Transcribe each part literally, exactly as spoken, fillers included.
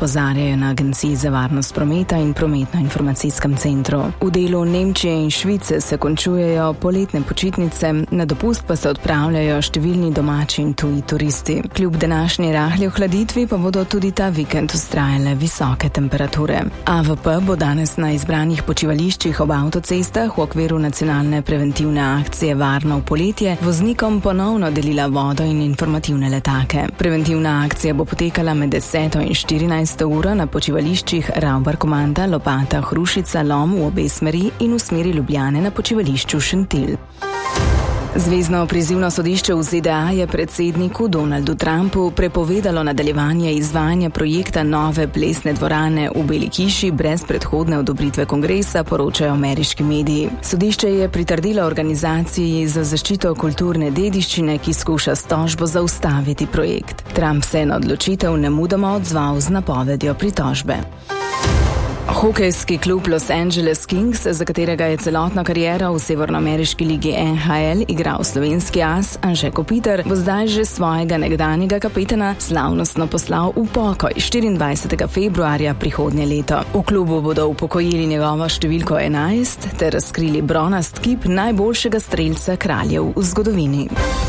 opozarjajo na Agenciji za varnost prometa in prometno-informacijskem centru. V delu Nemčije in Švice se končujejo poletne počitnice, na dopust pa se odpravljajo številni domači in tuji turisti. Kljub današnji rahli ohladitvi pa bodo tudi ta vikend vztrajale visoke temperature. A V P bo danes na izbranih počivališčih ob avtocestah v okviru nacionalne preventivne akcije Varno v poletje voznikom ponovno delila vodo in informativne letake. Preventivna akcija bo potekala med deseto in štirinajsto uro na počivališčih Ravbar-Komanda, Lopata, Hrušica, Lom v obe smeri in v smeri Ljubljane na počivališču Šentilj. Zvezno prizivno sodišče v Z D A je predsedniku Donaldu Trumpu prepovedalo nadaljevanje izvajanja projekta nove plesne dvorane v Beli hiši brez predhodne odobritve kongresa, poročajo ameriški mediji. Sodišče je pritrdilo organizaciji za zaščito kulturne dediščine, ki skuša s tožbo zaustaviti projekt. Trump se je na odločitev nemudoma odzval z napovedjo pritožbe. Hokejski klub Los Angeles Kings, za katerega je celotno kariero v severnoameriški ligi N H L igral slovenski as Anže Kopitar, bo zdaj že svojega nekdanjega kapetana slavnostno poslal v pokoj štiriindvajsetega februarja prihodnje leto. V klubu bodo upokojili njegovo številko enajst ter razkrili bronast kip najboljšega strelca kraljev v zgodovini.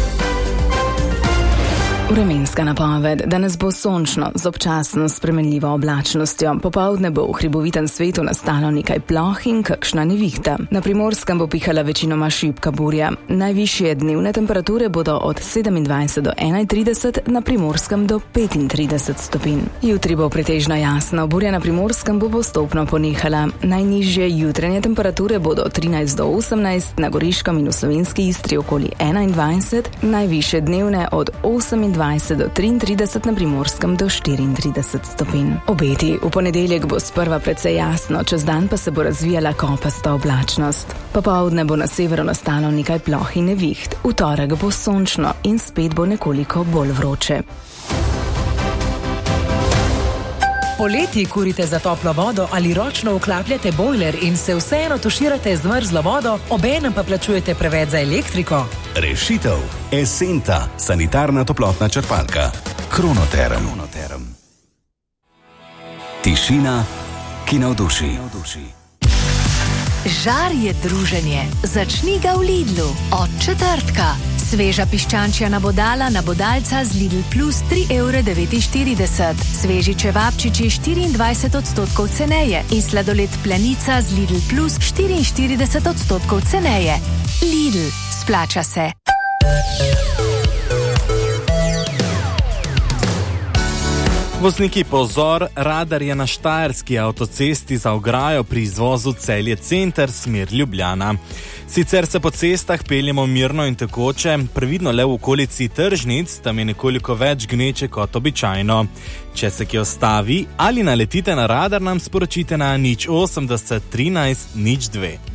Vremenska napoved. Danes bo sončno z občasno spremenljivo oblačnostjo. Popoldne bo v hribovitem svetu nastalo nekaj ploh in kakšna nevihta. Na Primorskem bo pihala večinoma šibka burja. Najvišje dnevne temperature bodo od sedemindvajset do enaintrideset, na Primorskem do petintrideset stopinj. Jutri bo pretežno jasno, burja na Primorskem bo postopno ponehala. Najnižje jutranje temperature bodo od trinajst do osemnajst, na Goriškem in v Slovenski Istri okoli enaindvajset, najvišje dnevne od osemindvajset do triintrideset, na Primorskem do štiriintrideset stopinj. Obeti. V ponedeljek bo sprva precej jasno, čez dan pa se bo razvijala kopasta oblačnost. Popoldne bo na severu nastalo nekaj ploh in neviht. V torek bo sončno in spet bo nekoliko bolj vroče. Poleti kurite za toplo vodo ali ročno vklapljate bojler in se vseeno tuširate z mrzlo vodo, obenem pa plačujete preveč za elektriko? Rešitev. Esenta, sanitarna toplotna črpalka. Kronoterm. Tišina, ki navduši. Žar je druženje. Začni ga v Lidlu. Od četrtka. Sveža piščančja nabodala nabodalca z Lidl Plus tri evre devetinštirideset. Sveži čevapčiči štiriindvajset odstotkov ceneje in sladoled Planica z Lidl Plus štiriinštirideset odstotkov ceneje. Lidl, splača se. Vozniki pozor, radar je na štajerski avtocesti za ograjo pri izvozu Celje Center smer Ljubljana. Sicer se po cestah peljemo mirno in tekoče, previdno le v okolici tržnic, tam je nekoliko več gneče kot običajno. Če se kje ostavi ali naletite na radar, nam sporočite na nič osemdeset trinajst nič dve.